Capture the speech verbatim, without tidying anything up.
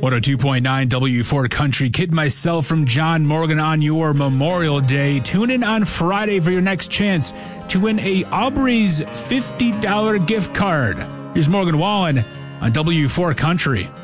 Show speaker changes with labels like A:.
A: one oh two point nine W four Country. Kid myself from John Morgan on your Memorial Day. Tune in on Friday for your next chance to win a Aubrey's fifty dollars gift card. Here's Morgan Wallen on W four Country.